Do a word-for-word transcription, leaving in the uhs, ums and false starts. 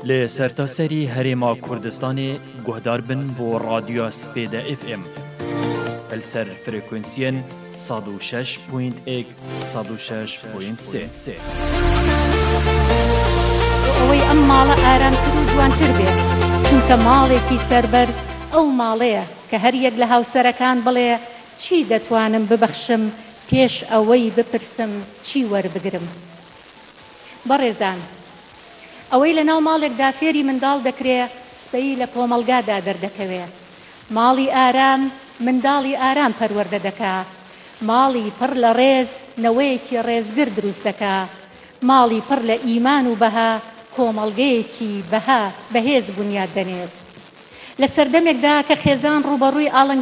لی سرتاسری هریما کردستان گهدار بن بو رادیو سپیده اف ام السر فرکانسین صد و شش پوینت یک صد و شش پوینت سه ئەوەی ئەم ماڵە ئارامتر و جوانتر بێت چونکە ماڵێکی سەربەرز ئەو ماڵەیە کە هەر یەک لە هاوسەرەکان بڵێ چی دەتوانم ببەخشم پێش ئەوەی بپرسم چی وەربگرم. بەڕێزان، ئەوەی لە ناو ماڵێکدا فێری منداڵ دەکرێ سبەی لە کۆمەڵگادا دەردەکەوێ. ماڵی ئارام منداڵی ئارام پەروەردە دەکا. ماڵی پڕ لە ڕێز نەوەیەکی ڕێزگر دروست دەکا. ماڵی پڕ لە ئیمان و بەها کۆمەڵگەیەکی بەها بەهێز بنیاد دەنێت. لە سەردەمێکدا کە خێزان ڕوبەڕووی ئاڵنگ